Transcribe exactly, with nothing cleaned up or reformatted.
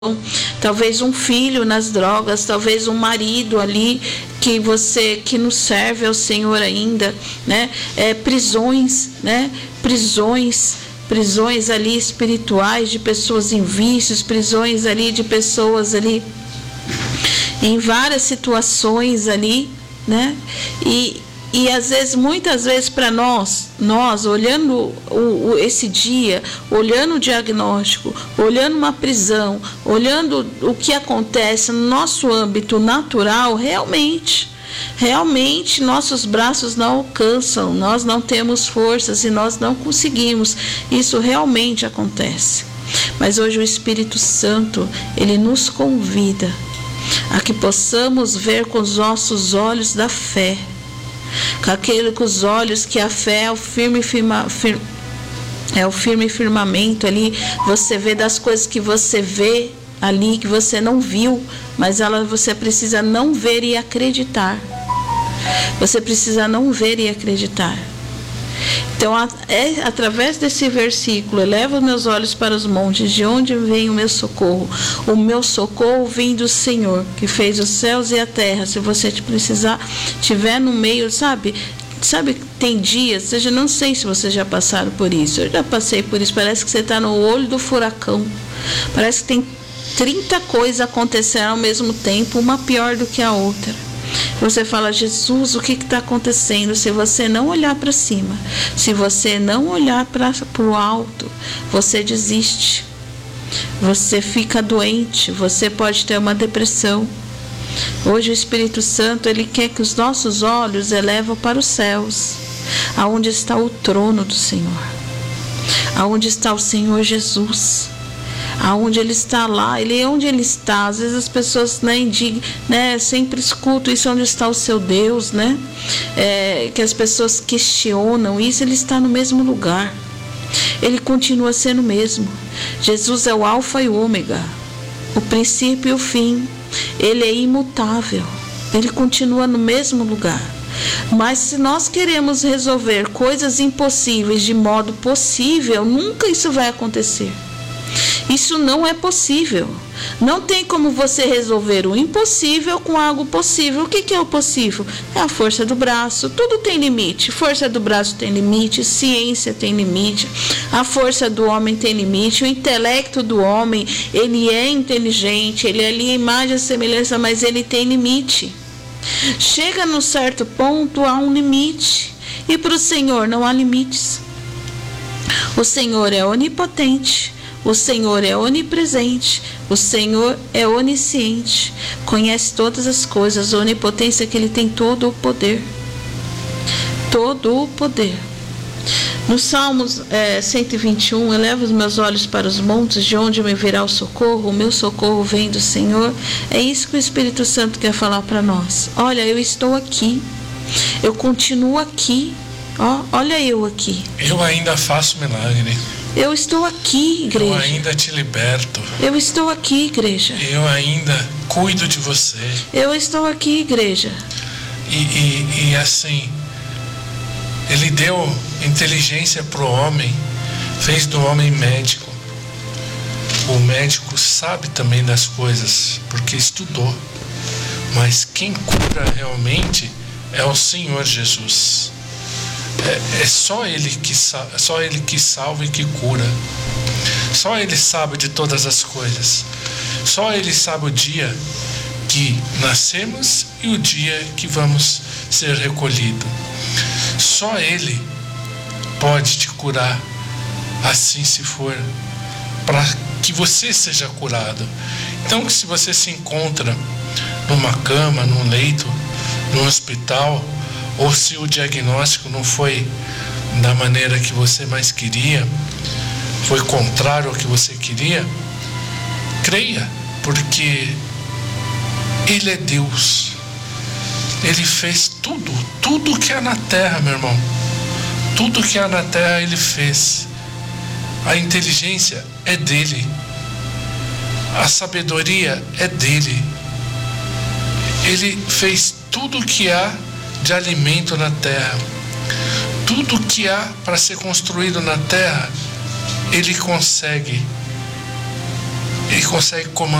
talvez um filho nas drogas, talvez um marido ali que você que não serve ao Senhor ainda, né? É, prisões, né? Prisões, prisões ali espirituais de pessoas em vícios, prisões ali de pessoas ali em várias situações ali, né? E E às vezes, muitas vezes para nós, nós olhando o, o, esse dia, olhando o diagnóstico, olhando uma prisão, olhando o que acontece no nosso âmbito natural, realmente, realmente nossos braços não alcançam, nós não temos forças e nós não conseguimos. Isso realmente acontece. Mas hoje o Espírito Santo, ele nos convida a que possamos ver com os nossos olhos da fé, com aquele com os olhos que a fé é o firme firma, fir, é o firme firmamento ali. Você vê das coisas que você vê ali que você não viu, mas ela você precisa não ver e acreditar. Você precisa não ver e acreditar. Então, é através desse versículo, eleva os meus olhos para os montes, de onde vem o meu socorro? O meu socorro vem do Senhor, que fez os céus e a terra. Se você precisar, estiver no meio, sabe? Sabe, tem dias, seja, não sei se vocês já passaram por isso. Eu já passei por isso. Parece que você está no olho do furacão. Parece que tem trinta coisas acontecendo ao mesmo tempo, uma pior do que a outra. Você fala: Jesus, o que está acontecendo? Se você não olhar para cima, se você não olhar para o alto, você desiste, você fica doente, você pode ter uma depressão. Hoje o Espírito Santo, ele quer que os nossos olhos elevam para os céus, aonde está o trono do Senhor, aonde está o Senhor Jesus, aonde ele está lá, ele é onde ele está. Às vezes as pessoas, né, indigam, né, sempre escutam isso, onde está o seu Deus, né? É, que as pessoas questionam isso. Ele está no mesmo lugar, ele continua sendo o mesmo. Jesus é o alfa e o ômega, o princípio e o fim. Ele é imutável, ele continua no mesmo lugar. Mas se nós queremos resolver coisas impossíveis de modo possível, nunca isso vai acontecer. Isso não é possível. Não tem como você resolver o impossível com algo possível. O que é o possível? É a força do braço. Tudo tem limite. Força do braço tem limite, ciência tem limite, a força do homem tem limite, o intelecto do homem, ele é inteligente, ele é ali a imagem e semelhança, mas ele tem limite. Chega num certo ponto, há um limite. E para o Senhor não há limites. O Senhor é onipotente. O Senhor é onipresente, o Senhor é onisciente, conhece todas as coisas. A onipotência é que ele tem todo o poder, todo o poder. No Salmos é, cento e vinte e um, eleva os meus olhos para os montes, de onde me virá o socorro? O meu socorro vem do Senhor. É isso que o Espírito Santo quer falar para nós. Olha, eu estou aqui, eu continuo aqui. Ó, olha eu aqui. Eu ainda faço milagre. Eu estou aqui, igreja. Eu ainda te liberto. Eu estou aqui, igreja. Eu ainda cuido de você. Eu estou aqui, igreja. E, e, e assim, ele deu inteligência para o homem, fez do homem médico. O médico sabe também das coisas, porque estudou. Mas quem cura realmente é o Senhor Jesus. É, é só ele que só ele que salva e que cura. Só ele sabe de todas as coisas. Só ele sabe o dia que nascemos e o dia que vamos ser recolhidos. Só ele pode te curar, assim se for, para que você seja curado. Então, se você se encontra numa cama, num leito, num hospital, ou se o diagnóstico não foi da maneira que você mais queria, foi contrário ao que você queria, creia, porque Ele é Deus. Ele fez tudo, tudo que há na terra, meu irmão. Tudo que há na terra Ele fez. A inteligência é dele. A sabedoria é dele. Ele fez tudo que há de alimento na terra. Tudo que há para ser construído na terra, Ele consegue. ele consegue comandar